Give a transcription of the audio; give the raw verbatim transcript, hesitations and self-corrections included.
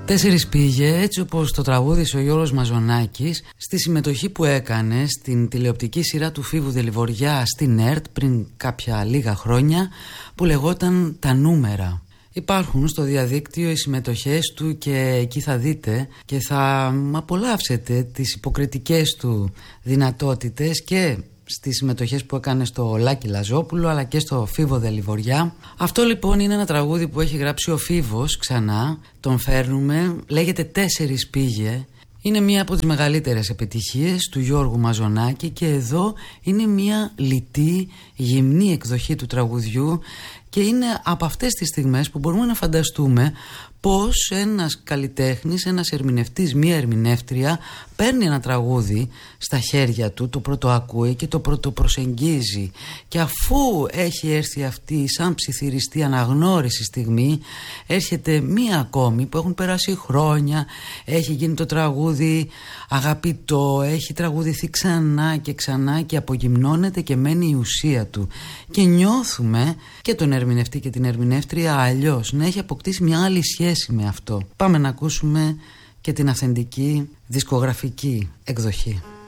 Τέσσερις πήγε, έτσι όπως το τραγούδισε ο Γιώργος Μαζονάκης στη συμμετοχή που έκανε στην τηλεοπτική σειρά του Φίβου Δελιβοριά στην ΕΡΤ πριν κάποια λίγα χρόνια, που λεγόταν «Τα νούμερα». Υπάρχουν στο διαδίκτυο οι συμμετοχές του και εκεί θα δείτε και θα απολαύσετε τις υποκριτικές του δυνατότητες και στις συμμετοχές που έκανε στο Λάκη Λαζόπουλο αλλά και στο Φίβο Δελιβοριά. Αυτό λοιπόν είναι ένα τραγούδι που έχει γράψει ο Φίβος ξανά, τον φέρνουμε, λέγεται «Τέσσερις πήγε». Είναι μία από τις μεγαλύτερες επιτυχίες του Γιώργου Μαζονάκη και εδώ είναι μία λιτή, γυμνή εκδοχή του τραγουδιού και είναι από αυτές τις στιγμές που μπορούμε να φανταστούμε πως ένας καλλιτέχνης, ένας ερμηνευτής, μία ερμηνεύτρια παίρνει ένα τραγούδι στα χέρια του, το πρώτο ακούει και το πρώτο προσεγγίζει, και αφού έχει έρθει αυτή σαν ψιθυριστή αναγνώριση στιγμή, έρχεται μία ακόμη που έχουν περάσει χρόνια, έχει γίνει το τραγούδι αγαπητό, έχει τραγουδηθεί ξανά και ξανά και απογυμνώνεται και μένει η ουσία του και νιώθουμε και τον ερμηνευτή και την ερμηνεύτρια αλλιώς, να έχει αποκτήσει μια άλλη σχέση με αυτό. Πάμε να ακούσουμε και την αυθεντική δισκογραφική εκδοχή.